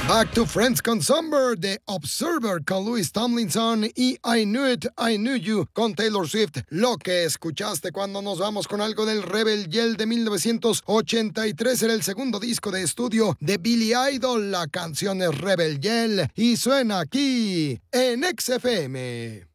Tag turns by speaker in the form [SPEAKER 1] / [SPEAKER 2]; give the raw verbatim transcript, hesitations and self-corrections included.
[SPEAKER 1] Back to Friends con Summer, The Observer con Louis Tomlinson y I Knew It, I Knew You con Taylor Swift. Lo que escuchaste cuando nos vamos con algo del Rebel Yell de mil novecientos ochenta y tres era el segundo disco de estudio de Billy Idol. La canción es Rebel Yell y suena aquí en X F M.